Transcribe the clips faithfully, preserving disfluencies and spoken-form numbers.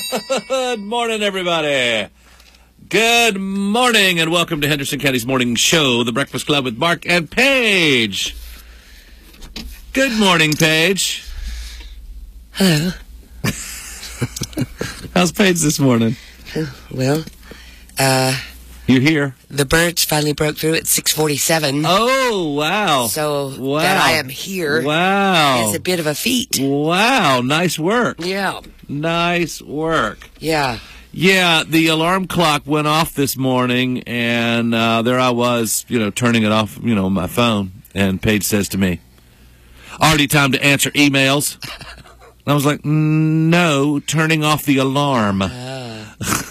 Good morning, everybody. Good morning, and welcome to Henderson County's morning show, The Breakfast Club with Mark and Paige. Good morning, Paige. Hello. How's Paige this morning? Well, uh... You're here. The birds finally broke through at six forty-seven. Oh, wow. So wow. that I am here wow. is a bit of a feat. Wow, nice work. Yeah. Nice work. Yeah. Yeah, the alarm clock went off this morning, and uh, there I was, you know, turning it off, you know, on my phone, and Paige says to me, already time to answer emails. And I was like, no, turning off the alarm. Uh.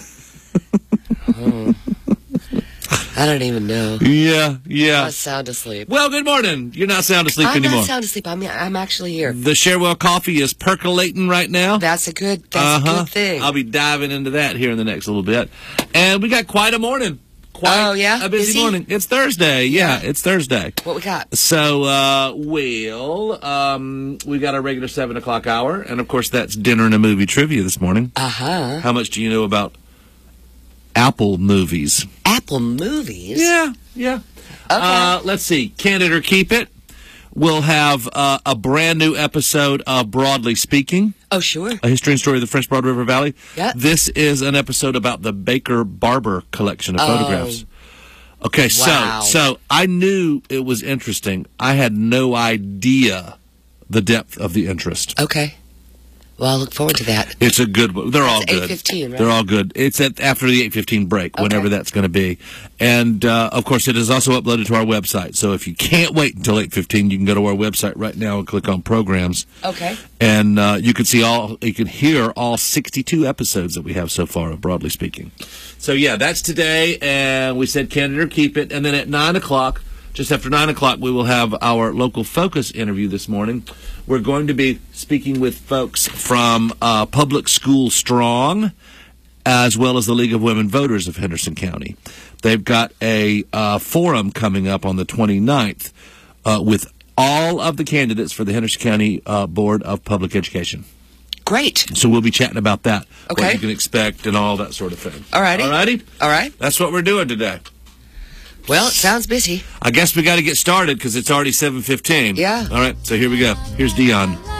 oh. I don't even know. Yeah, yeah. I'm sound asleep. Well, good morning. You're not sound asleep I'm anymore. I'm not sound asleep. I'm, I'm actually here. The Sharewell coffee is percolating right now. That's a good, that's uh-huh. a good thing. I'll be diving into that here in the next little bit. And we got quite a morning. Quite oh, yeah? a busy Busy? morning. It's Thursday. Yeah, Yeah. it's Thursday. What we got? So, uh, well, um, we got our regular seven o'clock hour. And, of course, that's dinner and a movie trivia this morning. Uh-huh. How much do you know about Apple movies? Apple movies? Yeah, yeah. Okay. Uh, let's see. Can It or Keep It. We'll have uh, a brand new episode of Broadly Speaking. Oh, sure. A history and story of the French Broad River Valley. Yeah. This is an episode about the Baker Barber collection of Oh. photographs. Okay, Wow. so so I knew it was interesting. I had no idea the depth of the interest. Okay. Well, I look forward to that. It's a good one. They're all It's good. eight fifteen, right? They're all good. It's at after the eight fifteen break, whenever Okay. that's going to be. And, uh, of course, it is also uploaded to our website. So if you can't wait until eight fifteen, you can go to our website right now and click on programs. Okay. And uh, you can see all, you can hear all sixty-two episodes that we have so far of Broadly Speaking. So, yeah, that's today. And we said Can It or Keep It. And then at nine o'clock, just after nine o'clock, we will have our local focus interview this morning. We're going to be speaking with folks from uh, Public School Strong, as well as the League of Women Voters of Henderson County. They've got a uh, forum coming up on the twenty-ninth uh, with all of the candidates for the Henderson County uh, Board of Public Education. Great. So we'll be chatting about that, Okay. what you can expect and all that sort of thing. All righty. All righty? All right. That's what we're doing today. Well, it sounds busy. I guess we got to get started because it's already seven fifteen. Yeah. All right, so here we go. Here's Dion.